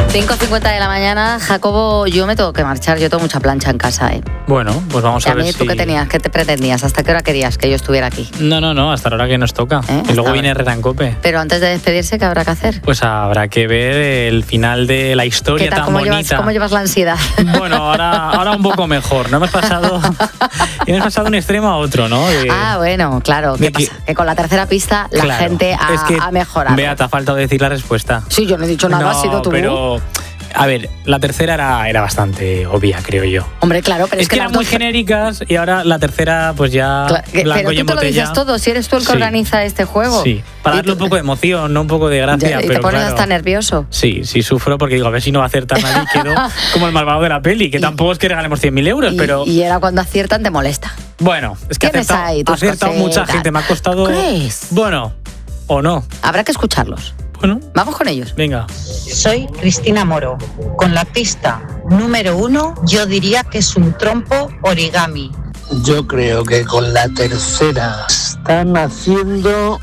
5:50 de la mañana, Jacobo, yo me tengo que marchar, yo tengo mucha plancha en casa, ¿eh? Bueno, pues vamos a ver ¿Tú qué tenías? ¿Qué te pretendías? ¿Hasta qué hora querías que yo estuviera aquí? No, hasta la hora que nos toca. Y luego viene Herrera en COPE. Pero antes de despedirse, ¿qué habrá que hacer? Pues habrá que ver el final de la historia tan bonita. ¿Cómo llevas la ansiedad? Bueno, ahora un poco mejor. No hemos pasado de un extremo a otro, ¿no? Bueno, claro. ¿Qué pasa? Que con la tercera pista la gente ha mejorado. Bea, te ha faltado decir la respuesta. Sí, yo no he dicho nada, has sido tú. Pero... A ver, la tercera era bastante obvia, creo yo. Hombre, claro, pero es que eran muy genéricas y ahora la tercera, pues ya. Pero tú te lo dices todo, si eres tú el que organiza este juego. Sí, para darle un poco de emoción, no un poco de gracia. ¿Y te pones hasta nervioso? Sí, sufro porque digo, a ver si no va a acertar nadie y quedo como el malvado de la peli, que tampoco es que regalemos 100.000 euros, pero. Y era cuando aciertan, te molesta. Bueno, es que ha acertado mucha gente, me ha costado. ¿Crees? Bueno, o no. Habrá que escucharlos. Bueno, vamos con ellos. Venga. Soy Cristina Moro. Con la pista número 1, yo diría que es un trompo origami. Yo creo que con la tercera están haciendo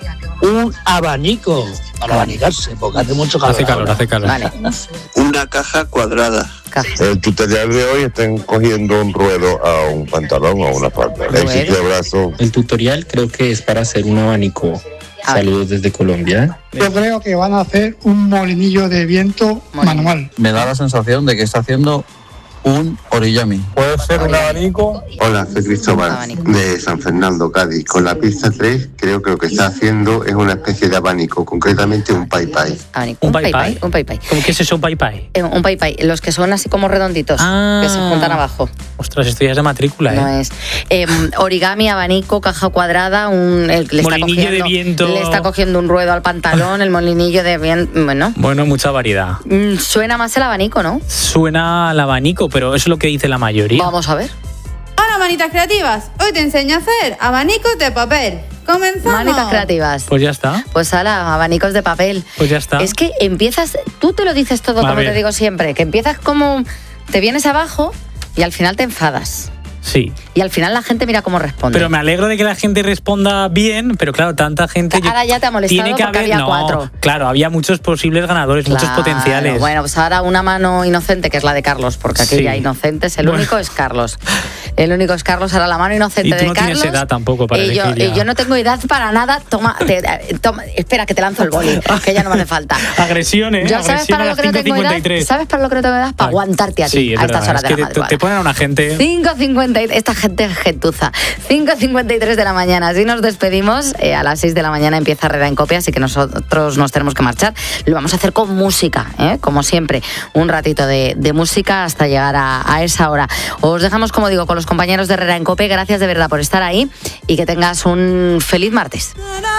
un abanico para abanicarse, porque hace mucho calor. Hace calor. Vale. Una caja cuadrada. El tutorial de hoy están cogiendo un ruedo a un pantalón o a una falda. Éxito de brazo. El tutorial creo que es para hacer un abanico. Saludos desde Colombia. Yo creo que van a hacer un molinillo de viento manual. Me da la sensación de que está haciendo un origami. ¿Puede ser un abanico? Hola, soy Cristóbal de San Fernando, Cádiz. Con la pista 3 creo que lo que está haciendo es una especie de abanico, concretamente un pai pai. ¿Un pai pai? Un pai pai. ¿Cómo que es eso, un pai pai? Un pai pai, los que son así como redonditos, que se juntan abajo. Ostras, esto ya es de matrícula, ¿eh? No es. Origami, abanico, caja cuadrada, molinillo de viento. Le está cogiendo un ruedo al pantalón, el molinillo de viento. Bueno, mucha variedad. Suena más el abanico, ¿no? Suena al abanico, pero eso es lo que dice la mayoría. Vamos a ver. Hola, manitas creativas. Hoy te enseño a hacer abanicos de papel. ¡Comenzamos! Manitas creativas. Pues ya está. Pues ala, abanicos de papel. Pues ya está. Es que empiezas, tú te lo dices todo como te digo siempre, que empiezas como, te vienes abajo y al final te enfadas. Sí. Y al final la gente mira cómo responde. Pero me alegro de que la gente responda bien, pero claro, tanta gente... Ahora ya te ha molestado tiene que porque había 4. Claro, había muchos posibles ganadores, muchos potenciales. Bueno, pues ahora una mano inocente, que es la de Carlos, porque aquí ya inocentes, el único es Carlos. El único es Carlos, ahora la mano inocente de Carlos. Y tú no tienes edad tampoco para elegir ya. Y yo no tengo edad para nada. Toma, espera, que te lanzo el boli, que ya no me hace falta. Agresiones, ¿Sabes para lo que no tengo edad? ¿Sabes para lo que no tengo edad? Para aguantarte a ti a estas horas de la madrugada. Te ponen a una gente... 5:50, esta gente es gentuza. 5:53 de la mañana. Así nos despedimos. A las 6 de la mañana empieza Herrera en COPE, así que nosotros nos tenemos que marchar. Lo vamos a hacer con música, como siempre. Un ratito de música hasta llegar a esa hora. Os dejamos, como digo, con los compañeros de Herrera en COPE. Gracias de verdad por estar ahí y que tengas un feliz martes.